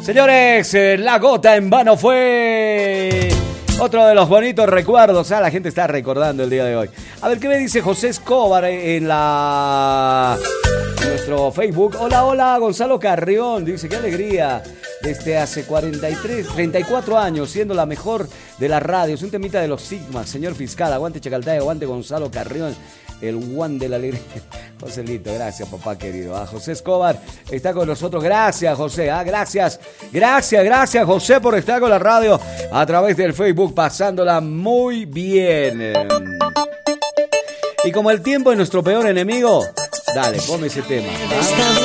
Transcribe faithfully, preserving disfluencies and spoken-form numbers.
Señores, la gota en vano fue otro de los bonitos recuerdos. Ah, la gente está recordando el día de hoy. A ver, ¿qué me dice José Escobar en la... en nuestro Facebook? Hola, hola, Gonzalo Carrión. Dice, qué alegría. Desde hace cuarenta y tres, treinta y cuatro años, siendo la mejor de las radios. Un temita de los Sigmas, señor fiscal. Aguante Chacaltaya, aguante Gonzalo Carrión. El one de la alegría. Joselito, gracias, papá querido. Ah, José Escobar está con nosotros. Gracias, José. Ah, gracias. Gracias, gracias, José, por estar con la radio a través del Facebook, pasándola muy bien. Y como el tiempo es nuestro peor enemigo, dale, ponme ese tema. ¿Ah?